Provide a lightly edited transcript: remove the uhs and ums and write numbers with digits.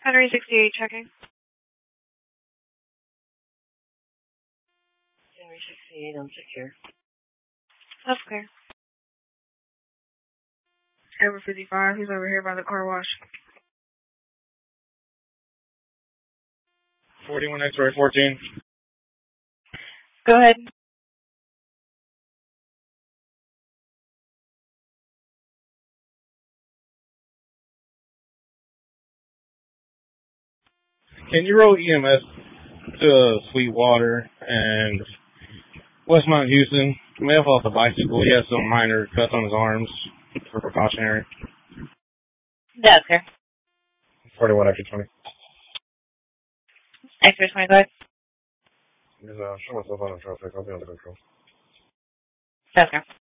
Henry 68 checking. Henry 68, I'm secure. That's clear. Over 55, he's over here by the car wash. 41 X-ray 14. Go ahead. Can you roll EMS to Sweetwater and Westmont, Houston? May have off the bicycle. He has some minor cuts on his arms for precautionary. That's clear. 41 X-ray 20. X-ray 25. Show myself on the traffic. I'll be under control. That's clear.